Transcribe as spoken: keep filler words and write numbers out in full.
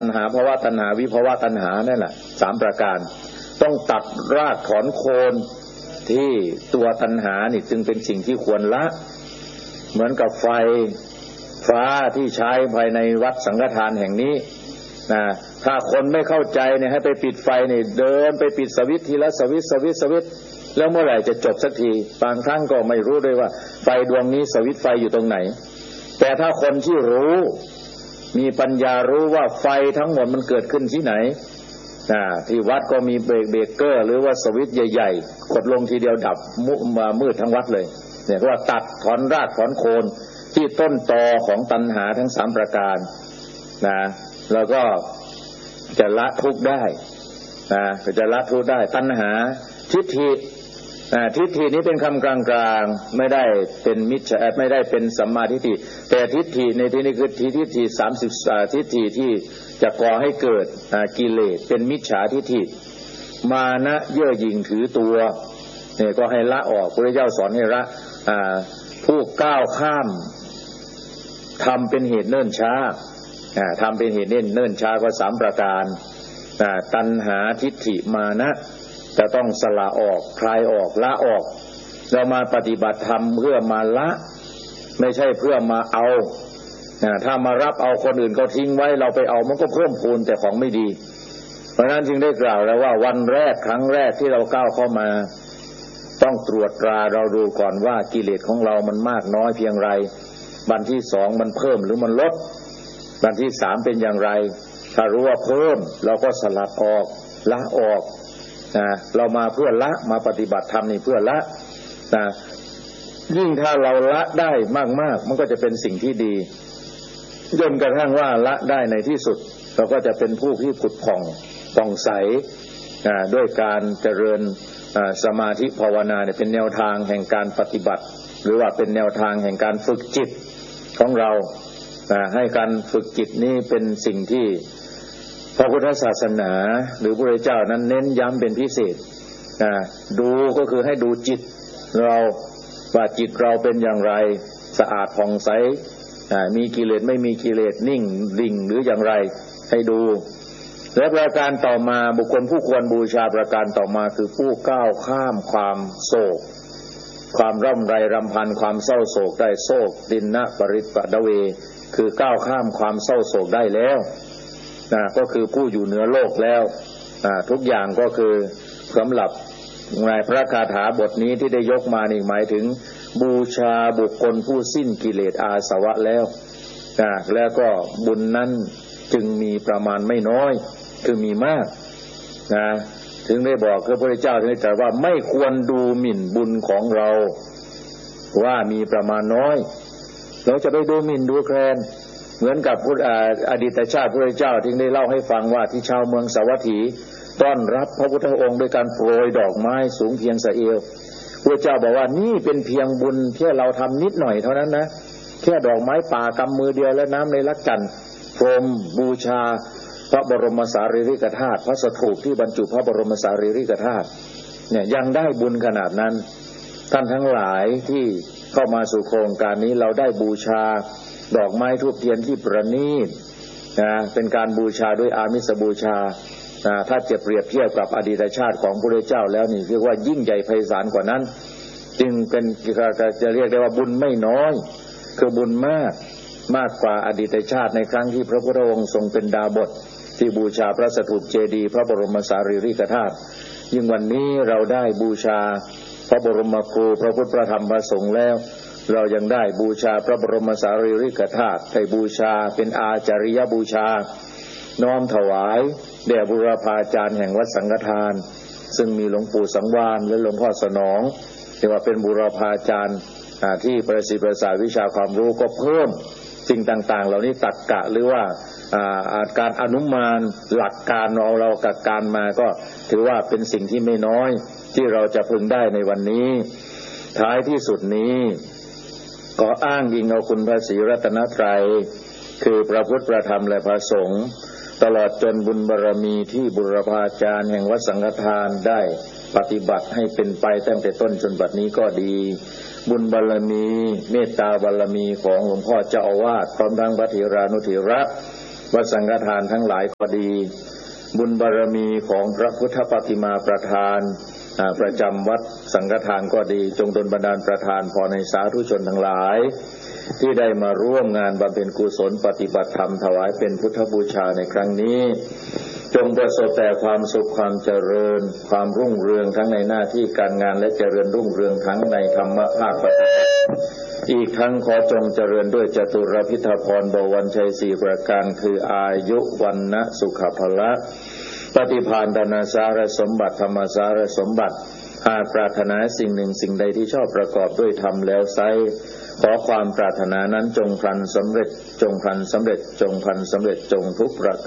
หาภวตัณหาวิภวตัณหานั่นแหละสามประการต้องตัดรากถอนโคนที่ตัวตัณหานี่จึงเป็นสิ่งที่ควรละเหมือนกับไฟฟ้าที่ใช้ภายในวัดสังฆทานแห่งนี้นะถ้าคนไม่เข้าใจเนี่ยให้ไปปิดไฟนี่เดินไปปิดสวิตช์ทีละสวิตช์สวิตช์สวิตช์แล้วเมื่อไหร่จะจบสักทีบางครั้งก็ไม่รู้ด้วยว่าไฟดวงนี้สวิตช์ไฟอยู่ตรงไหนแต่ถ้าคนที่รู้มีปัญญารู้ว่าไฟทั้งหมดมันเกิดขึ้นที่ไหนอ่าที่วัดก็มีเบรกเบรกเกอร์หรือว่าสวิตช์ใหญ่ๆกดลงทีเดียวดับมุมามืดทั้งวัดเลยเนี่ยเรียกว่าตัดถอนรากถอนโคนที่ต้นตอของตัณหาทั้งสามประการนะแล้วก็จะละทุกข์ได้นะจะละทุกข์ได้ตัณหาทิฏฐิทิฏฐินี้เป็นคำกลางๆไม่ได้เป็นมิจฉาไม่ได้เป็นสัมมาทิฏฐิแต่ทิฏฐิในที่นี้คือทิฏฐิสามสิบทิฏฐิที่จะก่อให้เกิดกิเลสเป็นมิจฉาทิฏฐิมานะเย่อหยิ่งถือตัวเนี่ยก็ให้ละออกพระพุทธเจ้าสอนให้ละผู้ก้าวข้ามทำเป็นเหตุเนิ่นช้าทำเป็นเหตุเนิ่นช้าก็สามประการตัณหาทิฏฐิมานะจะต้องสละออกคลายออกละออกเรามาปฏิบัติธรรมเพื่อมาละไม่ใช่เพื่อมาเอาถ้ามารับเอาคนอื่นเขาทิ้งไว้เราไปเอามันก็เพิ่มพูนแต่ของไม่ดีเพราะนั้นจึงได้กล่าวแล้วว่าวันแรกครั้งแรกที่เราก้าวเข้ามาต้องตรวจตราเราดูก่อนว่ากิเลสของเรามันมากน้อยเพียงไรวันที่สองมันเพิ่มหรือมันลดวันที่สามเป็นอย่างไรถ้ารู้ว่าเพิ่มเราก็สลัดออกละออกนะเรามาเพื่อละมาปฏิบัติธรรมนี่เพื่อละนะยิ่งถ้าเราละได้มากๆมันก็จะเป็นสิ่งที่ดีจนกระทั่งว่าละได้ในที่สุดเราก็จะเป็นผู้ที่ผุดผ่องผ่องใสนะด้วยการเจริญสมาธิภาวนาเนี่ยเป็นแนวทางแห่งการปฏิบัติหรือว่าเป็นแนวทางแห่งการฝึกจิตของเราให้การฝึกจิตนี้เป็นสิ่งที่พระพุทธศาสนาหรือพระพุทธเจ้านั้นเน้นย้ำเป็นพิเศษดูก็คือให้ดูจิตเราว่าจิตเราเป็นอย่างไรสะอาดผ่องใสมีกิเลสไม่มีกิเลสนิ่งดิ่งหรืออย่างไรให้ดูและประการต่อมาบุคคลผู้ควรบูชาประการต่อมาคือผู้ก้าวข้ามความโศกความร่ำไรรำพันความเศร้าโศกได้โศกดินนะปริปะเวคือก้าวข้ามความเศร้าโศกได้แล้วนะก็คือผู้อยู่เหนือโลกแล้วนะทุกอย่างก็คือสำหรับในพระคาถาบทนี้ที่ได้ยกมานี่หมายถึงบูชาบุคคลผู้สิ้นกิเลสอาสวะแล้วนะแล้วก็บุญนั้นจึงมีประมาณไม่น้อยคือมีมากนะถึงได้บอกคือพระพุทธเจ้าถึงได้ตรัสว่าไม่ควรดูหมิ่นบุญของเราว่ามีประมาณน้อยเราจะไปดูหมิ่นดูแคลนเหมือนกับพุทธอดีตชาติพระพุทธเจ้าที่ได้เล่าให้ฟังว่าที่ชาวเมืองสาวัตถีต้อนรับพระพุทธองค์ด้วยการโปรยดอกไม้สูงเพียงสะเอวพระเจ้าบอกว่านี่เป็นเพียงบุญที่เราทำนิดหน่อยเท่านั้นนะแค่ดอกไม้ป่ากำมือเดียวและน้ำในลักจันทร์พรมบูชาพระบรมสารีริกธาตุพระสถูปที่บรรจุพระบรมสารีริกธาตุเนี่ยยังได้บุญขนาดนั้นท่านทั้งหลายที่เข้ามาสู่โครงการนี้เราได้บูชาดอกไม้ทูบเทียนที่ประณีตนะเป็นการบูชาด้วยอามิสบูชาถ้าจะเปรียบเทียบกับอดีตชาติของพระพุทธเจ้าแล้วนี่เรียกว่ายิ่งใหญ่ไพศาลกว่านั้นจึงเป็นจะเรียกได้ว่าบุญไม่น้อยคือบุญมากมากกว่าอดีตชาติในครั้งที่พระพุทธองค์ทรงเป็นดาบสที่บูชาพระสถูปเจดีย์พระบรมสารีริกธาตุยิ่งวันนี้เราได้บูชาพระบรมครูพระพุทธพระธรรมพระสงฆ์แล้วเรายังได้บูชาพระบรมสารีริกธาตุให้บูชาเป็นอาจาริยบูชาน้อมถวายแด่บูรพาจารย์แห่งวัดสังฆทานซึ่งมีหลวงปู่สังวาลและหลวงพ่อสนองที่ว่าเป็นบูรพาจารย์ที่ประสิทธิ์ประสาทวิชาความรู้ก็เพิ่มสิ่งต่างๆเหล่านี้ตรรกะหรือว่าการอนุมานหลักการเอาเรากับการมาก็ถือว่าเป็นสิ่งที่ไม่น้อยที่เราจะพึงได้ในวันนี้ท้ายที่สุดนี้ก็อ้างอิงเอาคุณพระศรีรัตนตรัยคือพระพุทธพระธรรมและพระสงฆ์ตลอดจนบุญบารมีที่บุรพาจารย์แห่งวัดสังฆทานได้ปฏิบัติให้เป็นไปตั้งแต่ต้นจนบัดนี้ก็ดีบุญบารมีเมตตาบารมีของหลวงพ่อเจ้าอาวาสพร้อมทั้งพระเถรานุเถระวัดสังฆทานทั้งหลายก็ดีบุญบารมีของพระพุทธปฏิมาประธานประจำวัดสังฆทานก็ดีจงดลบันดาลประทานพรในสาธุชนทั้งหลายที่ได้มาร่วมงานบำเพ็ญกุศลปฏิบัติธรรมถวายเป็นพุทธบูชาในครั้งนี้จงประสบแต่ความสุขความเจริญความรุ่งเรืองทั้งในหน้าที่การงานและเจริญรุ่งเรืองทั้งในธรรมภาคปฏิบัติอีกทั้งขอจงเจริญด้วยจตุรพิธพรบวรชัยสี่ประการคืออายุวันนะสุขภละปฏิภาณธนาสารสมบัติธรรมสารสมบัติหากปรารถนาสิ่งหนึ่งสิ่งใดที่ชอบประกอบด้วยธรรมแล้วไซขอความปรารถนานั้นจงพลันสำเร็จจงพลันสำเร็จจงพลันสำเร็จจงทุกประ